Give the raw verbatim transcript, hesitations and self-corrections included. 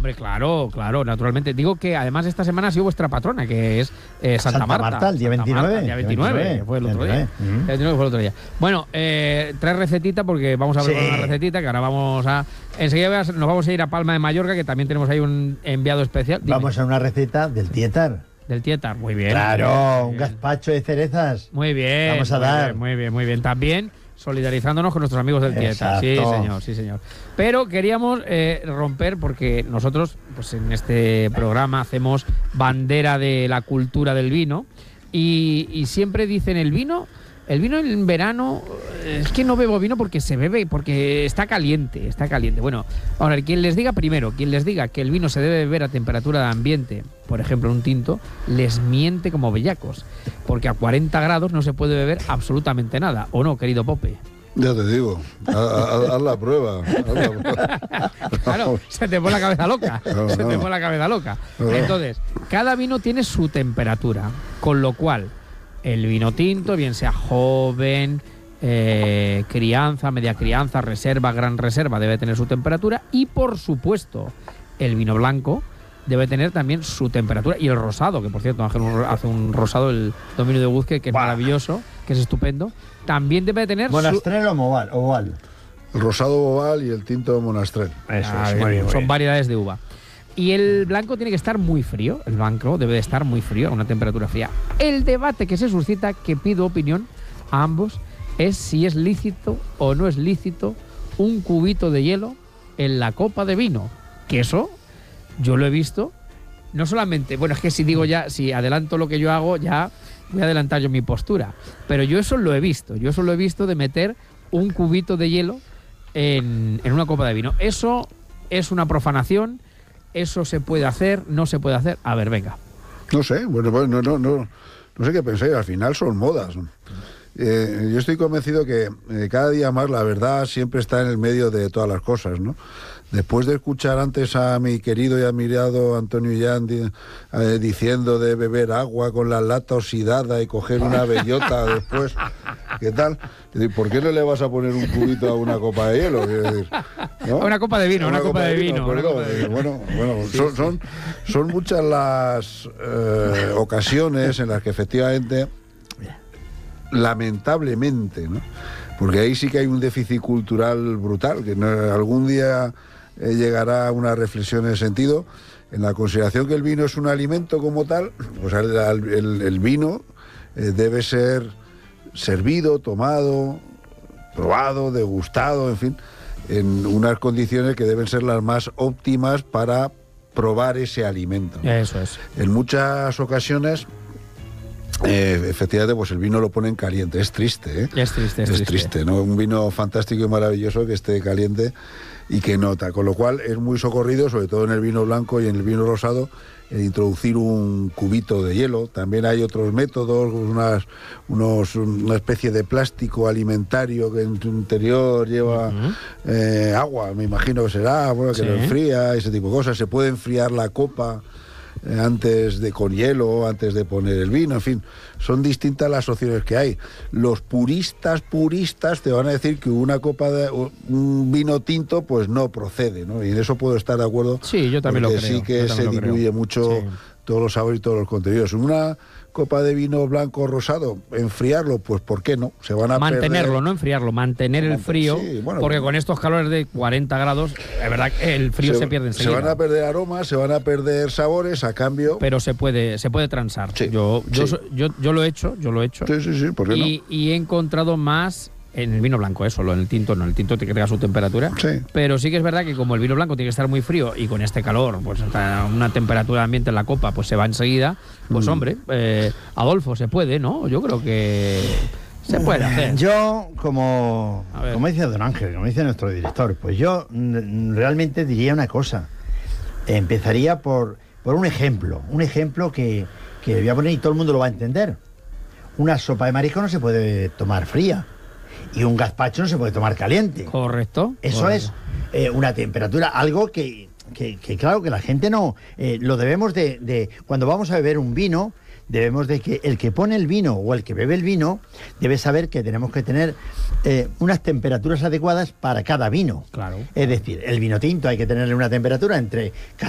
Hombre, claro, claro, naturalmente. Digo que además esta semana ha sido vuestra patrona, que es eh, Santa, Santa Marta. Marta, el día veintinueve. Marta, el día veintinueve, veintinueve, fue el otro día. Uh-huh. El veintinueve fue el otro día. Bueno, eh, tres recetitas, porque vamos a ver sí. una recetita, que ahora vamos a... Enseguida nos vamos a ir a Palma de Mallorca, que también tenemos ahí un enviado especial. Dime. Vamos a una receta del Tietar. Del Tietar, muy bien. Claro, muy bien, un gazpacho de cerezas. Muy bien. Vamos a muy dar. Bien, muy bien, muy bien. También solidarizándonos con nuestros amigos del Tietar. Sí, señor, sí, señor. Pero queríamos eh, romper, porque nosotros, pues en este programa hacemos bandera de la cultura del vino, y, y siempre dicen el vino, el vino en verano, es que no bebo vino porque se bebe, porque está caliente, está caliente. Bueno, ahora, quien les diga primero, quien les diga que el vino se debe beber a temperatura de ambiente, por ejemplo un tinto, les miente como bellacos, porque a cuarenta grados no se puede beber absolutamente nada, ¿o no, querido Pope? Ya te digo, haz, haz la prueba. Haz la prueba. Claro, se te pone la cabeza loca, no, se no. te pone la cabeza loca. No. Entonces, cada vino tiene su temperatura, con lo cual el vino tinto, bien sea joven, eh, crianza, media crianza, reserva, gran reserva, debe tener su temperatura, y por supuesto el vino blanco debe tener también su temperatura, y el rosado, que por cierto Ángel hace un rosado, el dominio de Guzque, que es bah. maravilloso, que es estupendo, también debe tener Monastrell su... o oval, oval. El rosado oval y el tinto Monastrell. Eso ah, es, bien, muy bien, son bien. variedades de uva. Y el blanco tiene que estar muy frío, el blanco debe de estar muy frío, a una temperatura fría. El debate que se suscita, que pido opinión a ambos, es si es lícito o no es lícito un cubito de hielo en la copa de vino. Que eso yo lo he visto, no solamente, bueno, es que si digo ya, si adelanto lo que yo hago, ya voy a adelantar yo mi postura, pero yo eso lo he visto, yo eso lo he visto de meter un cubito de hielo en, en una copa de vino. Eso es una profanación. ¿Eso se puede hacer? ¿No se puede hacer? A ver, venga. No sé, bueno, pues no, no, no, no sé qué pensáis, al final son modas. Eh, yo estoy convencido que eh, cada día más la verdad siempre está en el medio de todas las cosas, ¿no? Después de escuchar antes a mi querido y admirado Antonio Illán eh, diciendo de beber agua con la lata oxidada y coger una bellota después, ¿qué tal? ¿Por qué no le vas a poner un cubito a una copa de hielo? Decir, ¿no? Una copa de vino, una, una copa, copa de vino. vino una copa de vino. Bueno, bueno sí, son, sí. Son, son muchas las eh, ocasiones en las que efectivamente, lamentablemente, ¿no? Porque ahí sí que hay un déficit cultural brutal, que no, algún día eh, llegará a una reflexión en ese sentido, en la consideración que el vino es un alimento como tal, pues el, el, el vino eh, debe ser servido, tomado, probado, degustado, en fin, en unas condiciones que deben ser las más óptimas para probar ese alimento, ¿no? Eso es. En muchas ocasiones, eh, efectivamente, pues el vino lo ponen caliente. Es triste, ¿eh? Es triste, es, es triste. triste, ¿no? Un vino fantástico y maravilloso que esté caliente y que nota. Con lo cual es muy socorrido, sobre todo en el vino blanco y en el vino rosado, el introducir un cubito de hielo. También hay otros métodos, unas, unos, una especie de plástico alimentario que en su interior lleva uh-huh. eh, agua, me imagino que será, bueno, que sí. lo enfría, ese tipo de cosas. Se puede enfriar la copa eh, antes de con hielo, antes de poner el vino, en fin, son distintas las opciones que hay. Los puristas, puristas te van a decir que una copa de un vino tinto pues no procede, ¿no? Y en eso puedo estar de acuerdo. Sí, yo también lo creo. Sí que se diluye creo. mucho sí. todos los sabores y todos los contenidos. Una copa de vino blanco o rosado, enfriarlo, pues ¿por qué no? Se van a mantenerlo, perder... no enfriarlo, mantener el frío, sí, bueno, porque bueno. con estos calores de cuarenta grados, es verdad que el frío se, se pierde enseguida. Se van a perder aromas, se van a perder sabores a cambio. Pero se puede, se puede transar. Sí, yo, yo, sí. yo, yo lo he hecho, yo lo he hecho. Sí, sí, sí, ¿por qué y, no? Y he encontrado más en el vino blanco, eso, en el tinto no, el tinto tiene que tenga su temperatura, sí. pero sí que es verdad que como el vino blanco tiene que estar muy frío y con este calor, pues hasta una temperatura de ambiente en la copa, pues se va enseguida, pues mm. hombre, eh, Adolfo, se puede, ¿no? Yo creo que se puede hacer. Yo, como, como dice don Ángel, como dice nuestro director, pues yo realmente diría una cosa, empezaría por, por un ejemplo, un ejemplo que, que voy a poner y todo el mundo lo va a entender. Una sopa de marisco no se puede tomar fría. Y un gazpacho no se puede tomar caliente. Correcto. Eso correcto. es eh, una temperatura, algo que, que, que claro, que la gente no... Eh, lo debemos de, de... Cuando vamos a beber un vino, debemos de que el que pone el vino o el que bebe el vino debe saber que tenemos que tener eh, unas temperaturas adecuadas para cada vino. Claro. Es decir, el vino tinto hay que tenerle una temperatura entre